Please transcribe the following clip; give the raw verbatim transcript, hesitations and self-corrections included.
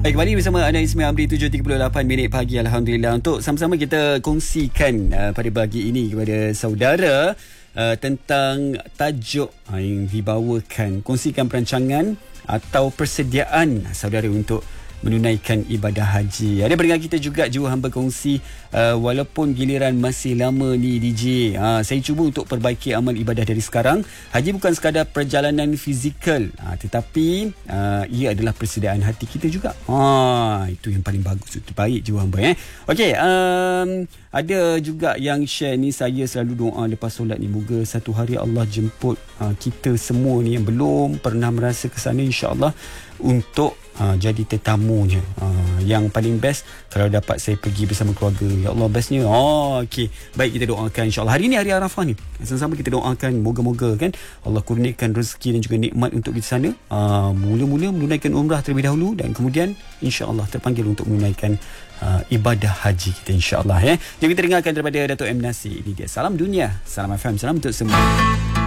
Baik, kembali bersama Anda Ismail Amri, tujuh tiga puluh lapan minit pagi. Alhamdulillah, untuk sama-sama kita kongsikan uh, pada pagi ini kepada saudara uh, tentang tajuk uh, yang dibawakan, kongsikan perancangan atau persediaan saudara untuk menunaikan ibadah haji. Ada pendengar kita juga juru hamba kongsi, uh, walaupun giliran masih lama ni D J, uh, saya cuba untuk perbaiki amal ibadah dari sekarang. Haji bukan sekadar perjalanan fizikal, uh, tetapi uh, ia adalah persediaan hati kita juga. Ha, itu yang paling bagus, itu baik juru hamba eh. Okey, um, ada juga yang share ni, saya selalu doa lepas solat ni, moga satu hari Allah jemput uh, kita semua ni yang belum pernah merasa ke sana, insya-Allah, untuk Uh, jadi tetamunya. uh, Yang paling best kalau dapat saya pergi bersama keluarga. Ya Allah, bestnya. Oh, okey. Baik, kita doakan insya-Allah. Hari ni hari Arafah ni, sama-sama kita doakan moga-moga kan Allah kurniakan rezeki dan juga nikmat untuk kita sana. uh, Mula-mula menunaikan umrah terlebih dahulu, dan kemudian insya-Allah terpanggil untuk menunaikan uh, ibadah haji kita, insya-Allah eh. Jadi kita dengarkan daripada Dato' M Nasir. Ini dia Salam Dunia, Salam F M, salam untuk semua.